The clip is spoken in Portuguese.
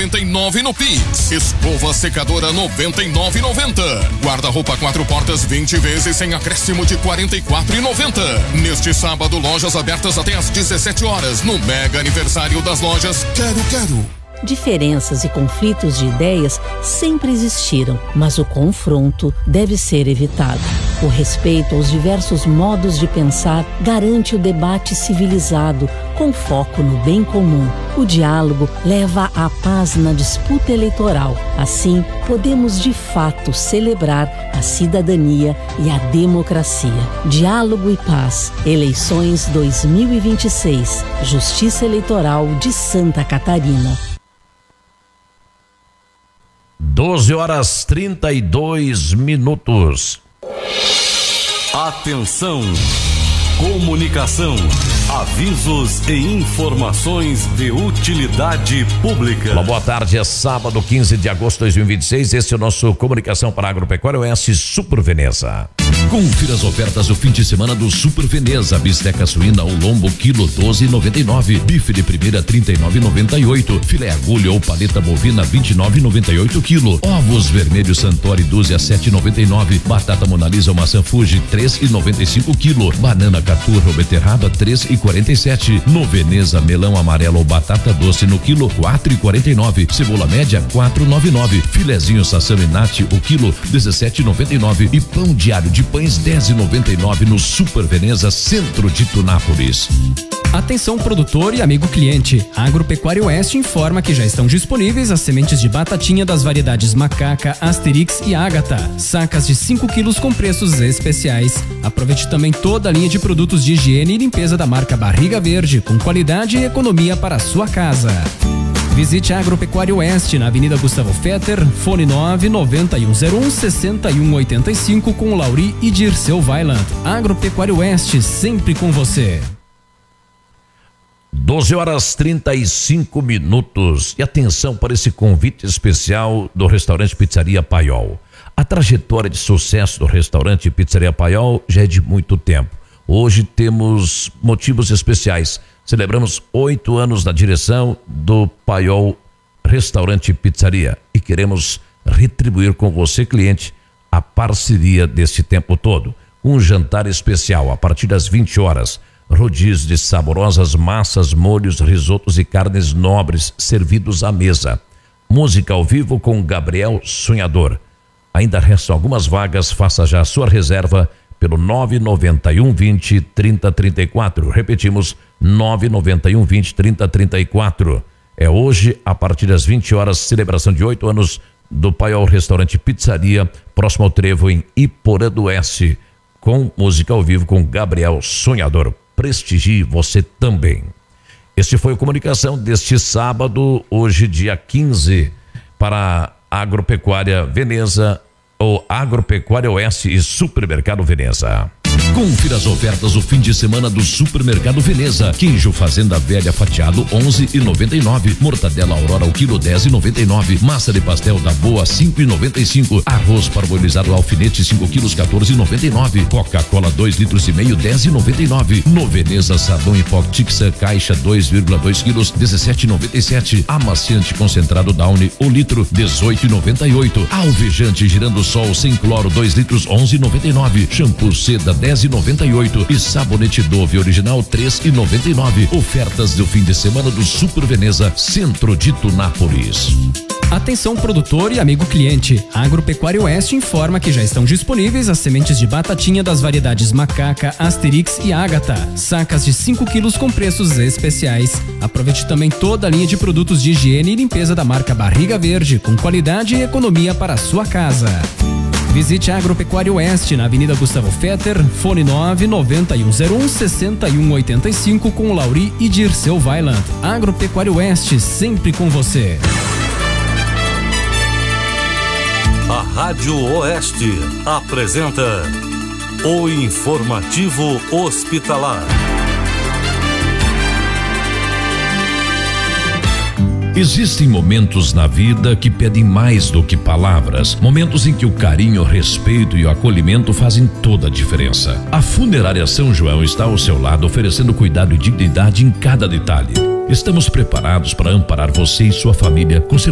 99 no Pix. Escova secadora 99,90. Guarda-roupa 4 portas 20 vezes sem acréscimo de 44,90. Neste sábado, lojas abertas até às 17 horas no mega aniversário das lojas Quero. Diferenças e conflitos de ideias sempre existiram, mas o confronto deve ser evitado. O respeito aos diversos modos de pensar garante o debate civilizado, com foco no bem comum. O diálogo leva à paz na disputa eleitoral. Assim, podemos de fato celebrar a cidadania e a democracia. Diálogo e paz. Eleições 2026. Justiça Eleitoral de Santa Catarina. 12h32. Atenção! Comunicação, avisos e informações de utilidade pública. Uma boa tarde, é sábado 15 de agosto de 2026. Esse é o nosso Comunicação para Agropecuária Oeste Super Veneza. Confira as ofertas do fim de semana do Super Veneza. Bisteca suína ou lombo quilo 12,99. Bife de primeira 39,98. Filé agulha ou paleta bovina 29,98 quilo. Ovos vermelhos Santori 12 a 7,99. Batata Monalisa ou maçã Fuji 3,95 quilo. Banana caturra ou beterraba 3,47. No Veneza melão amarelo ou batata doce no quilo 4,49. Cebola média 4,99. Filezinho sassami nati o quilo 17,99. E pão diário de pães 10,99 no Super Veneza, centro de Tunápolis. Atenção produtor e amigo cliente, a Agropecuária Oeste informa que já estão disponíveis as sementes de batatinha das variedades Macaca, Asterix e Ágata, sacas de 5 quilos com preços especiais. Aproveite também toda a linha de produtos de higiene e limpeza da marca Barriga Verde, com qualidade e economia para a sua casa. Visite a Agropecuária Oeste na Avenida Gustavo Fetter, fone 991016185 com o Lauri e Dirceu Weiland. Agropecuária Oeste, sempre com você. 12h35. E atenção para esse convite especial do restaurante Pizzaria Paiol. A trajetória de sucesso do restaurante Pizzaria Paiol já é de muito tempo. Hoje temos motivos especiais. Celebramos 8 anos na direção do Paiol Restaurante e Pizzaria e queremos retribuir com você, cliente, a parceria desse tempo todo. Um jantar especial a partir das 20 horas. Rodízio de saborosas massas, molhos, risotos e carnes nobres servidos à mesa. Música ao vivo com Gabriel Sonhador. Ainda restam algumas vagas, faça já a sua reserva pelo 991 20 30 34. Repetimos, 991 20 30 34. É hoje, a partir das 20 horas, celebração de 8 anos do Paiol Restaurante Pizzaria, próximo ao Trevo em Iporã do Oeste, com música ao vivo com Gabriel Sonhador. Prestigie você também. Este foi a comunicação deste sábado, hoje dia 15, para a Agropecuária Veneza, ou Agropecuária Oeste e Supermercado Veneza. Confira as ofertas do fim de semana do Supermercado Veneza. Queijo Fazenda Velha fatiado 11,99. Mortadela Aurora o quilo 10,99. Massa de pastel da Boa 5,95. Arroz parbolizado alfinete 5 quilos 14,99. Coca-Cola 2 litros e meio 10,99. No Veneza sabão em pó Tixa caixa 2,2 quilos 17,97. Amaciante concentrado Downy o litro 18,98. Alvejante girando sol sem cloro 2 litros 11,99. Shampoo Seda 10,98 e sabonete Dove original 3,99. Ofertas do fim de semana do Super Veneza, centro de Tunápolis. Atenção produtor e amigo cliente, a Agropecuária Oeste informa que já estão disponíveis as sementes de batatinha das variedades Macaca, Asterix e Ágata, sacas de 5 quilos com preços especiais. Aproveite também toda a linha de produtos de higiene e limpeza da marca Barriga Verde, com qualidade e economia para a sua casa. Visite a Agropecuária Oeste na Avenida Gustavo Fetter, fone 991016185 com o Lauri e Dirceu Weiland. Agropecuária Oeste, sempre com você. A Rádio Oeste apresenta o Informativo Hospitalar. Existem momentos na vida que pedem mais do que palavras, momentos em que o carinho, o respeito e o acolhimento fazem toda a diferença. A Funerária São João está ao seu lado, oferecendo cuidado e dignidade em cada detalhe. Estamos preparados para amparar você e sua família com